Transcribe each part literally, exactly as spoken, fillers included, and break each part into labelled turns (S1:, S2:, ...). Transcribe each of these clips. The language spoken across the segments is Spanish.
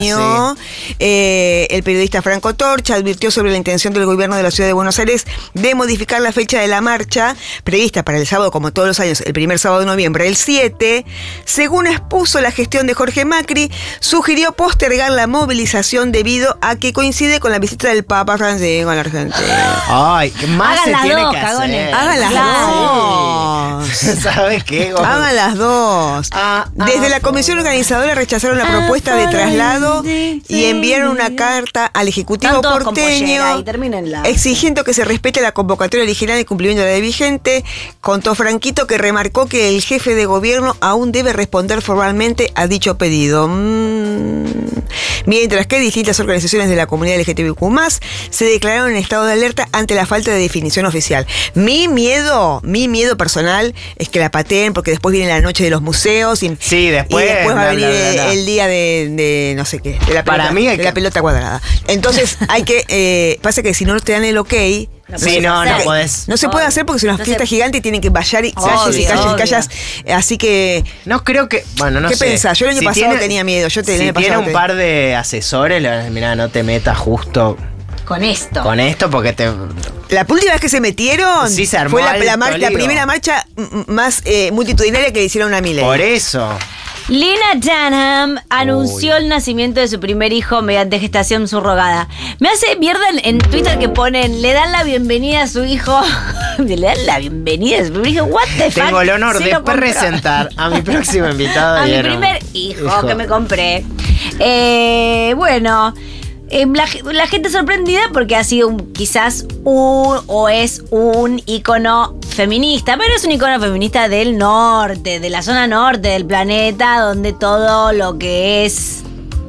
S1: Sí. Eh, el periodista Franco Torcha advirtió sobre la intención del gobierno de la ciudad de Buenos Aires de modificar la fecha de la marcha prevista para el sábado, como todos los años, el primer sábado de noviembre, el siete. Según expuso la gestión de Jorge Macri, sugirió postergar la movilización debido a que coincide con la visita del Papa Francisco a la Argentina.
S2: Ay, ¿qué más
S3: Hagan
S2: se
S3: las
S2: tiene
S3: dos,
S2: que
S3: cagones.
S2: hacer?
S1: Hagan las
S3: Claro.
S1: dos.
S2: ¿Sabes qué?
S1: Hagan las dos.
S2: Ah,
S1: Desde
S2: ah,
S1: la comisión organizadora rechazaron la propuesta de traslado y enviaron una carta al Ejecutivo
S3: Están todos con
S1: porteño
S3: pollera y termínenla.
S1: exigiendo que se respete la convocatoria original y cumplimiento de la ley vigente. Contó Franquito, que remarcó que el jefe de gobierno aún debe responder formalmente a dicho pedido. Mm. Mientras que distintas organizaciones de la comunidad L G T B Q más, se declararon en estado de alerta ante la falta de definición oficial. Mi miedo, mi miedo personal es que la pateen, porque después viene la noche de los museos y,
S2: Sí, después,
S1: y después va
S2: bla,
S1: a venir
S2: bla, bla, bla.
S1: el día de, de no sé qué, de la pelota,
S2: Para mí hay
S1: de
S2: que-
S1: la pelota cuadrada. Entonces hay que, eh, pasa que si no te dan el ok,
S3: No
S2: Sí,
S3: podés
S2: no, no
S3: hacer.
S2: podés.
S1: no se puede
S3: Obvio.
S1: hacer porque es una
S3: No
S1: fiesta
S3: se-
S1: gigante y tienen que vallar y calles y
S3: Obvio,
S1: calles y
S3: obvio.
S1: calles. Así que,
S2: No creo que. Bueno, no
S1: ¿qué
S2: sé.
S1: pensás? Yo el año
S2: Si
S1: pasado
S2: tiene-
S1: tenía miedo. Yo te, el
S2: si
S1: año
S2: tiene
S1: pasado
S2: un
S1: te-
S2: par de asesores, le van a decir, mirá, no te metas justo
S3: Con esto.
S2: con esto porque te.
S1: La última vez que se metieron
S2: Sí, se armó
S1: fue la,
S2: alto
S1: la mar- la
S2: lío.
S1: primera marcha m- más eh, multitudinaria que le hicieron a Milei.
S2: Por eso.
S3: Lena Dunham anunció
S2: Uy.
S3: el nacimiento de su primer hijo mediante gestación subrogada. Me hace mierda en, en Twitter que ponen, le dan la bienvenida a su hijo. Le dan la bienvenida a su primer hijo. What the fuck?
S2: Tengo el honor
S3: Se
S2: de
S3: lo compró.
S2: presentar a mi próximo invitado.
S3: A
S2: y
S3: mi
S2: era un
S3: primer hijo, que me compré. Eh, bueno, eh, la, la gente sorprendida porque ha sido un- quizás un o es un ícono feminista, pero es un ícono feminista del norte, de la zona norte del planeta, donde todo lo que es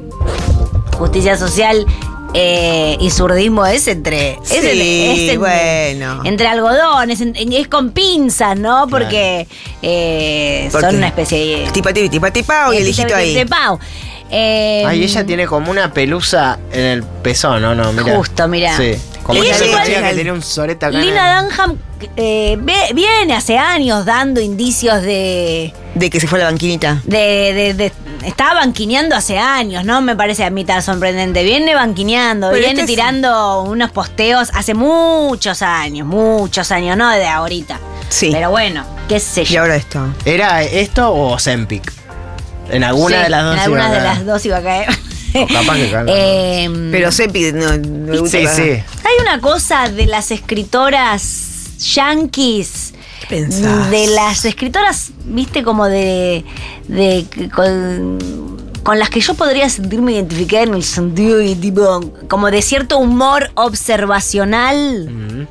S3: justicia social eh, y zurdismo es entre es,
S1: Sí,
S3: en- es en-
S1: bueno.
S3: entre algodones, en- en- es con pinzas, ¿no? Porque, eh,
S1: Porque
S3: son una especie de
S1: Tipati, tipati, pau, y el hijito ahí.
S3: de Pau. Eh,
S2: Ay, ella tiene como una pelusa en el pezón, ¿no? no mira.
S3: Justo, mirá.
S2: Sí. Como
S1: Ella
S2: yo
S1: igual-
S2: decía que tenía un sorete acá. en el-
S3: Lina Dunham eh, ve- viene hace años dando indicios de.
S1: De que se fue a la banquinita.
S3: De, de, de- estaba banquineando hace años, ¿no? Me parece a mí tan sorprendente. Viene banquineando,
S1: Pero
S3: viene
S1: este es-
S3: tirando unos posteos hace muchos años, muchos años, no de ahorita.
S1: Sí.
S3: Pero bueno, qué sé
S1: Y
S3: yo.
S1: ahora esto.
S2: ¿Era esto o Ozempic? En alguna
S3: Sí,
S2: de las dos.
S3: En
S2: iba
S3: alguna
S2: a
S3: de
S2: caer.
S3: las dos iba a caer.
S2: O capaz que caiga.
S3: Eh,
S1: Pero Sepi, no, no me gusta
S2: Sí,
S1: nada.
S2: sí.
S3: Hay una cosa de las escritoras yanquis.
S1: ¿Qué pensás?
S3: De las escritoras, viste, como de. de con, con las que yo podría sentirme identificada en el sentido de tipo. Como de cierto humor observacional.
S2: Mm.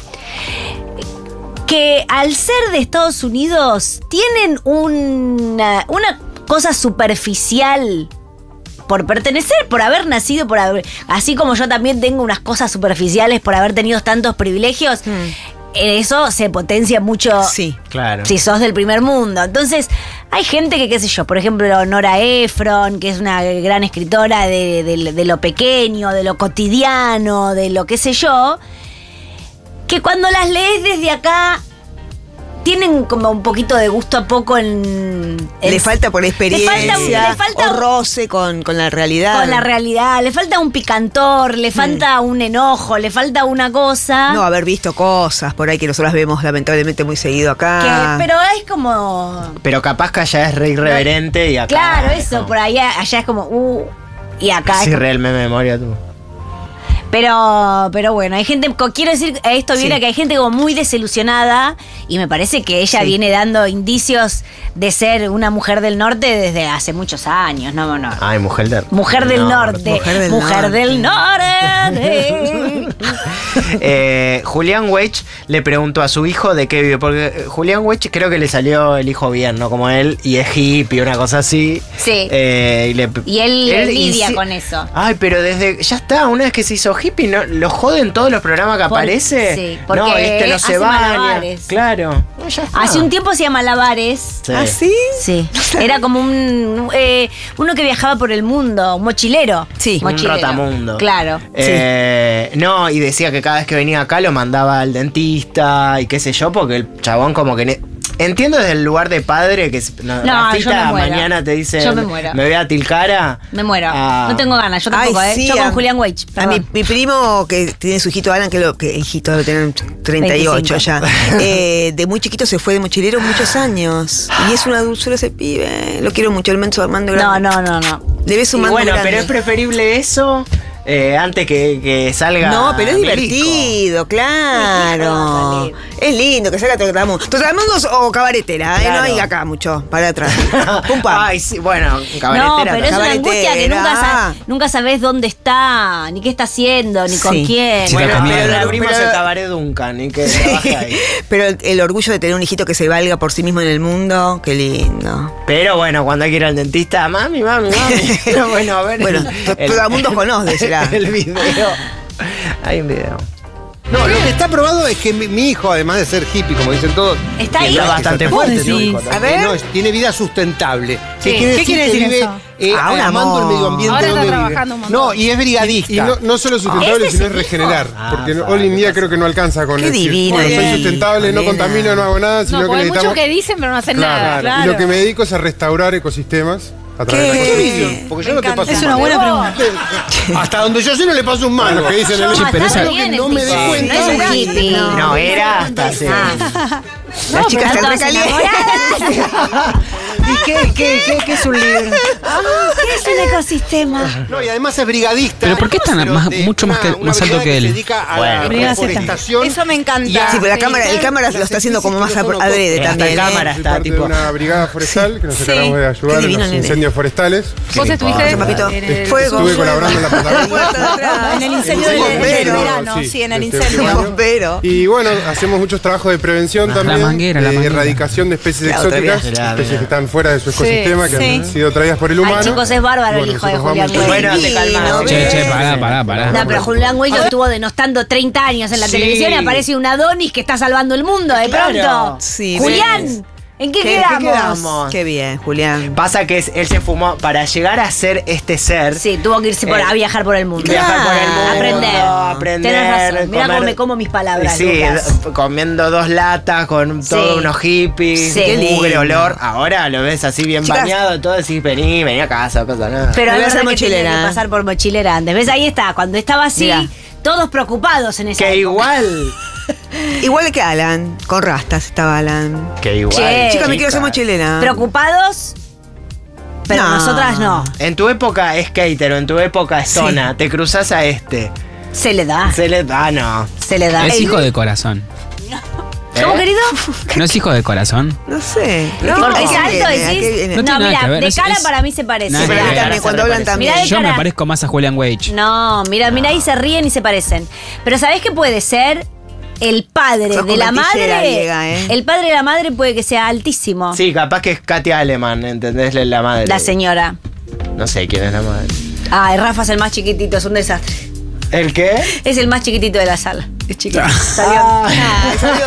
S3: Que al ser de Estados Unidos tienen una, una cosa superficial por pertenecer, por haber nacido, por haber, así como yo también tengo unas cosas superficiales por haber tenido tantos privilegios, eso se potencia mucho
S1: Sí.
S2: Claro.
S3: si sos del primer mundo. Entonces, hay gente que, qué sé yo, por ejemplo, Nora Ephron, que es una gran escritora de, de- de lo pequeño, de lo cotidiano, de lo qué sé yo, que cuando las lees desde acá tienen como un poquito de gusto a poco en... en-
S1: Le falta por experiencia,
S3: Le falta- le falta-
S1: o roce con, con la realidad.
S3: con la realidad, le falta un picantor, le falta un enojo, le falta una cosa.
S1: No, haber visto cosas por ahí que nosotros vemos lamentablemente muy seguido
S3: que,
S1: acá.
S3: pero es como...
S2: Pero capaz que allá es re irreverente y acá.
S3: Claro,
S2: es
S3: eso,
S2: como-
S3: por allá, allá es como... Uh, y acá es
S2: Sí,
S3: como-
S2: real me memoria tú.
S3: Pero, pero bueno, hay gente, co- quiero decir, a esto viene
S1: Sí.
S3: que hay gente como muy desilusionada y me parece que ella
S1: Sí.
S3: viene dando indicios de ser una mujer del norte desde hace muchos años, no, no.
S2: Ay, mujer del
S3: Mujer del norte.
S1: Mujer del
S3: Mujer
S1: norte.
S3: del norte.
S2: Eh, Julián Weich le preguntó a su hijo de qué vive, porque eh, Julián Weich creo que le salió el hijo bien, ¿no? Como él, y es hippie, una cosa así.
S3: Sí.
S2: Eh, y, le-
S3: Y él lidia
S2: insi-
S3: con eso.
S2: Ay, pero desde, ya está, una vez que se hizo hippie, ¿no? ¿Lo joden todos los programas que
S3: Por-
S2: aparece?
S3: sí, porque
S2: no, este no se
S3: hace
S2: baña.
S3: malabares.
S2: Claro. No, ya está.
S3: Hace un tiempo hacía malabares.
S2: Sí.
S1: ¿Ah, sí?
S3: Sí. Era como un eh, uno que viajaba por el mundo, un mochilero.
S1: Sí.
S2: Un
S3: Mochilero.
S2: rotamundo.
S3: Claro.
S2: Eh, No, y decía que cada vez que venía acá lo mandaba al dentista y qué sé yo, porque el chabón como que... ne- entiendo desde el lugar de padre que es- no,
S3: No,
S2: Rafita
S3: yo me muero.
S2: mañana te dice
S3: Yo me muero.
S2: me voy a Tilcara.
S3: Me muero.
S2: Ah.
S3: No tengo ganas, yo tampoco,
S1: Ay,
S3: ¿eh?
S1: sí,
S3: yo con
S1: a-
S3: Julián Weich.
S1: A mi,
S3: perdón.
S1: mi primo que tiene su hijito Alan, que lo que hijito lo tienen treinta y ocho ya. eh, de muy chiquito se fue de mochilero muchos años. Y es una dulzura ese pibe. Lo quiero mucho, el menso Armando
S3: No,
S1: grande.
S3: no, no, no.
S1: Le ves un
S2: Y
S1: mando
S2: bueno,
S1: grande.
S2: pero es preferible eso eh, antes que, que salga.
S1: No, pero es
S2: Milico.
S1: divertido, claro.
S3: Va a salir.
S1: Es lindo que salga Trotamundos. Trotamundos o cabaretera, ¿eh?
S2: Claro.
S1: No hay acá mucho, para atrás. Pum, pam.
S2: Ay, sí, bueno,
S3: No,
S2: cabaretera.
S3: pero es una
S1: cabaretera.
S3: angustia que nunca, sa- nunca sabés dónde está, ni qué está haciendo, ni con
S1: Sí.
S3: quién.
S4: Sí,
S2: Bueno,
S4: también.
S2: pero le
S1: Pero-
S2: abrimos
S1: pero-
S2: el cabaret Duncan y que trabaje ahí.
S1: Pero el, el orgullo de tener un hijito que se valga por sí mismo en el mundo, qué lindo.
S2: Pero bueno, cuando hay que ir al dentista, mami, mami, mami. Pero bueno, a ver.
S1: Bueno,
S2: el-
S1: todo el mundo conoce, será.
S2: El video. Hay un video.
S5: No, lo que está probado es que mi, mi hijo, además de ser hippie, como dicen todos,
S3: Está
S5: que
S3: ahí.
S5: no es que
S2: Bastante
S5: sea tan
S2: fuerte,
S5: hippie,
S2: ¿no?
S5: ¿no?
S1: A ver.
S5: Que no, es- tiene vida sustentable.
S3: Sí.
S5: ¿Qué quiere
S6: ¿Qué
S5: decir?
S6: quiere
S5: que
S6: decir
S5: vive
S6: eso?
S5: eh,
S1: Ah, un
S5: amando el
S1: amor.
S5: medio ambiente
S6: Ahora está
S5: donde
S6: trabajando un
S5: vive.
S6: montón.
S5: No, y es brigadista.
S7: Y no, no solo sustentable,
S3: ¿Ese
S7: sino
S3: es
S7: es
S3: el
S7: regenerar.
S2: hijo?
S7: Porque
S2: Ah,
S7: no-
S2: para,
S7: hoy en
S2: ¿qué
S7: día
S2: pasa?
S7: creo que no alcanza con
S1: Qué
S7: decir,
S1: divino,
S7: bueno, soy
S1: nena.
S7: sustentable, no
S1: Nena.
S7: contamino, no hago nada, sino
S6: No,
S7: que
S6: porque hay muchos
S7: necesitamos...
S6: que dicen, pero no hacen
S7: Claro,
S6: nada. Claro.
S7: Y lo que me dedico es a restaurar ecosistemas a través de la
S1: ¿Qué?
S7: conservación.
S5: Porque
S6: Me
S5: yo no te
S6: encanta.
S5: paso
S6: Es
S5: un
S6: una
S5: mano.
S6: buena pregunta.
S5: Hasta donde yo sé no le paso un mano.
S7: Bueno, que dicen el-
S3: No,
S4: Sí, pero
S3: está
S4: esa-
S3: bien el
S5: no me
S3: tipo.
S5: dé cuenta.
S3: No es un hippie.
S2: No, era hasta hace.
S3: Ah.
S1: Las chicas
S3: pero
S1: están
S3: todas
S1: recalientes.
S3: enamoradas.
S2: ¿Y qué, qué, qué, qué es un libro?
S3: ¿Qué es un ecosistema?
S5: No, y además es brigadista.
S4: Pero ¿por qué es tan
S5: Pero
S4: más-
S5: de
S4: mucho más
S5: una-
S4: que-
S5: una
S4: más alto
S5: brigada
S4: que él?
S5: Se dedica a
S2: Bueno.
S5: la
S6: Brigada Z.
S5: reforestación.
S6: Eso me encanta.
S5: y a-
S1: Sí, pero la cámara, el cámara lo
S5: las
S1: está haciendo como más
S5: especies que son
S1: adrede
S2: Hasta
S1: también.
S2: en
S1: ¿eh?
S2: cámara
S7: Soy
S2: está,
S7: parte
S2: tipo.
S7: de una brigada forestal que nos
S6: Sí.
S7: encargamos de ayudar
S1: Qué divino,
S7: en los
S1: nene.
S7: incendios forestales.
S6: Vos estuviste
S1: importa, papito.
S6: en el,
S1: Fuego.
S7: Estuve colaborando en la Patagonia.
S6: en el incendio
S7: Sí,
S6: del, del
S7: bombero,
S6: verano. Sí, en el
S7: este
S6: incendio.
S7: último año.
S1: Bombero.
S7: Y bueno, hacemos muchos trabajos de prevención
S4: La
S7: también,
S4: manguera, la
S7: de
S4: manguera.
S7: erradicación de especies
S1: La otra
S7: exóticas,
S2: vez.
S7: especies
S2: Mira,
S7: que están fuera de su ecosistema, que
S6: Sí.
S7: han sido traídas por el humano.
S3: Ay, chicos, es bárbaro el
S7: Bueno,
S3: hijo de
S7: nosotros
S3: Julián
S7: vamos-
S3: Güell.
S2: Bueno, te calmas.
S1: Divino,
S4: Che, che,
S1: ¿ves?
S4: pará, pará, pará.
S3: No, pero Julián Güell lo estuvo denostando treinta años en la
S2: Sí.
S3: televisión y aparece un Adonis que está salvando el mundo de
S2: Claro.
S3: pronto.
S1: Sí,
S3: Julián,
S1: ves.
S3: ¿en qué,
S1: ¿Qué-
S3: quedamos?
S2: qué quedamos?
S1: Qué bien, Julián.
S2: Pasa que es- él se fumó para llegar a ser este ser.
S3: Sí, tuvo que irse por-
S2: Eh,
S3: a viajar por el mundo.
S2: Viajar por el mundo,
S3: Aprender.
S2: aprender.
S3: Tenés razón. Mirá
S2: comer-
S3: cómo me como mis palabras,
S2: Sí,
S3: Lucas.
S2: d- comiendo dos latas con
S3: Sí.
S2: todos unos hippies,
S3: Sí.
S2: qué
S1: Qué
S2: mugre
S1: lindo.
S2: olor. Ahora lo ves así bien
S1: Chicas.
S2: bañado, todo decís, vení, vení a casa, no pasa nada.
S3: Pero
S1: Me voy
S3: es
S1: a hacer
S3: verdad que tenía
S1: mochilera.
S3: que pasar por mochilera antes. ¿Ves? Ahí está. Cuando estaba así,
S1: Mirá.
S3: todos preocupados en esa
S2: que
S3: época.
S2: igual.
S1: Igual que Alan, con rastas estaba Alan.
S2: Que igual.
S3: Che.
S1: Chicas, me quiero hacer
S2: chica.
S1: mochilera.
S3: Preocupados, pero
S1: No.
S3: nosotras no.
S2: En tu época skater o en tu época estona, te cruzas a este.
S3: Se le da.
S2: Se le da, no.
S3: Se le da.
S4: Es
S3: Ey,
S4: hijo de corazón.
S3: ¿Cómo,
S2: ¿Eh?
S3: querido?
S4: ¿No es hijo de corazón?
S1: No sé.
S3: Porque
S1: ¿a
S3: es
S1: qué
S3: alto,
S1: viene? ¿A
S3: decís.
S1: qué viene?
S4: No
S3: No,
S4: tiene nada
S3: mira,
S4: que ver,
S3: de
S4: es-
S3: cara
S4: es-
S3: para mí se parece.
S4: Nada
S1: Sí,
S4: que
S1: pero a mí
S4: ver.
S1: también, cuando hablan también.
S3: Mirá de
S4: Yo me
S3: cara.
S4: parezco más a Julián Weich.
S3: No, mira, mira ahí se ríen y se parecen. Pero ¿sabés qué puede ser? El padre
S1: Sos
S3: de la
S1: como
S3: madre.
S1: tijera griega, ¿eh?
S3: El padre de la madre puede que sea altísimo.
S2: Sí, capaz que es Katia Aleman, ¿entendés? La madre.
S3: La señora.
S2: No sé quién es la madre.
S3: Ay, Rafa es el más chiquitito, es un desastre.
S2: ¿El qué?
S3: Es el más chiquitito de la sala. Es chiquito. Salió.
S1: Ay, salió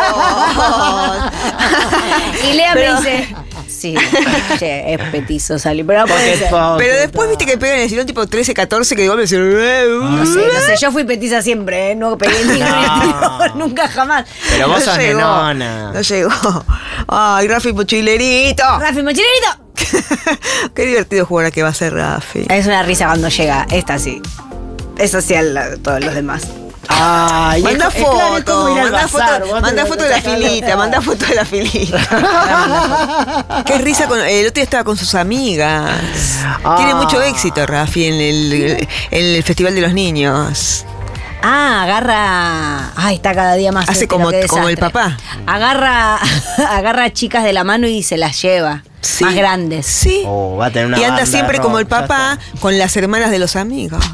S1: vos.
S3: Y Lea
S1: Pero-
S3: me dice. Sí, che, es petizo salió. Pero no puede
S2: Pocket
S3: ser.
S2: Pocket.
S1: Pero después viste que pegan en el silón tipo trece, catorce, que de golpe se...
S3: No sé, no sé, yo fui petiza siempre, ¿eh? No pegué ningún
S2: No.
S3: tiro, nunca jamás.
S2: Pero vos
S1: No
S2: sos
S1: llegó,
S2: nenona.
S1: No llegó. Ay, Rafi Mochilerito.
S3: Rafi Mochilerito.
S1: Qué divertido jugar a que va a ser Rafi.
S3: Es una risa cuando llega, esta sí. Esa sí a la- todos los demás.
S2: Ay,
S1: Manda
S2: es- es claro, es como
S1: foto,
S2: ir al
S1: manda
S2: bazar,
S1: foto,
S2: vos
S1: manda
S2: te-
S1: foto de la filita, manda foto de la filita. Qué risa con el otro día estaba con sus amigas.
S2: Ah.
S1: Tiene mucho éxito Rafi en el, en el Festival de los Niños.
S3: Ah, agarra. Ay, está cada día más.
S1: Hace
S3: este,
S1: como-
S3: lo que
S1: como el
S3: desastre.
S1: papá.
S3: Agarra, agarra chicas de la mano y se las lleva.
S1: Sí.
S3: Más grandes.
S1: Sí.
S2: Oh, va a tener una
S1: Y anda
S2: banda
S1: siempre
S2: de
S1: como
S2: rock,
S1: el
S2: ya
S1: papá con las hermanas de los amigos.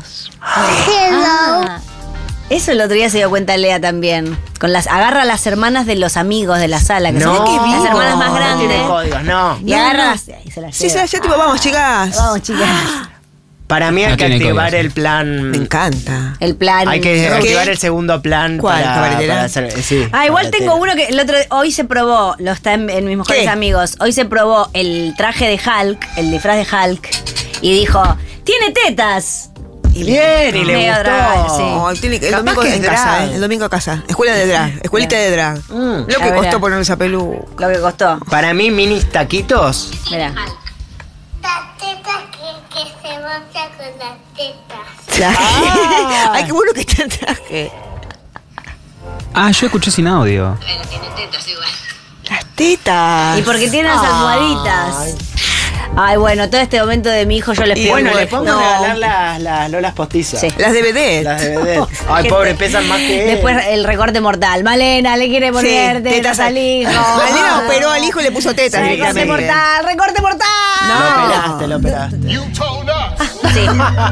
S3: Ah, eso el otro día se dio cuenta Lea también. Con las, agarra a las hermanas de los amigos de la sala, que
S2: No,
S3: son
S1: qué
S3: las
S1: vivo.
S3: hermanas más
S2: No
S3: grandes.
S2: tiene códigos, no.
S3: Y
S1: No,
S3: agarra
S1: no.
S3: las- y se las
S1: Sí,
S3: lleva.
S1: sí, ya tipo, vamos, chicas.
S3: Vamos, chicas.
S2: Para mí hay
S4: No
S2: que
S4: tiene
S2: activar
S4: códigos.
S2: el plan.
S1: Me encanta.
S3: El plan.
S2: Hay que
S1: ¿Qué?
S2: activar el segundo plan
S1: ¿Cuál,
S2: para,
S1: cabaretera?
S2: para hacer. eh, Sí,
S3: Ah, igual
S2: cabaretera.
S3: tengo uno que el otro hoy se probó, lo está en, en mis mejores
S1: ¿Qué?
S3: amigos. Hoy se probó el traje de Hulk, el disfraz de Hulk, y dijo, tiene tetas.
S1: Y
S2: Bien, y le
S3: Medio
S2: gustó.
S3: drag, sí.
S1: No, tiene que, el
S2: Capaz
S1: domingo
S2: que es
S1: en casa,
S2: drag.
S1: ¿eh? El domingo a casa. Escuela de drag, escuelita de drag.
S2: Mm.
S1: Lo
S3: A
S1: que
S3: ver,
S1: costó
S3: a-
S1: poner esa peluca.
S3: Lo que costó.
S2: Para mí, minis taquitos.
S3: Mira.
S8: La teta que, que se monta con las tetas.
S1: Claro.
S2: Ah.
S1: Ay, qué bueno que está el traje.
S4: Ah, yo escuché sin audio.
S1: Las tetas.
S3: Y porque tiene las almohaditas. Ay, bueno, todo este momento de mi hijo yo les
S1: Y
S3: pido.
S2: Bueno,
S1: bueno,
S2: le podemos
S1: no.
S2: regalar las, las lolas postizas.
S3: Sí.
S1: Las D V D.
S2: Las de vedette. Ay,
S3: Gente.
S2: pobre, pesan más que él.
S3: Después el recorte mortal. Malena le quiere poner tetas al hijo.
S1: Malena operó al hijo y le puso tetas
S3: Recorte
S1: directamente.
S3: mortal, recorte mortal.
S2: Lo operaste, lo operaste.
S3: Sí.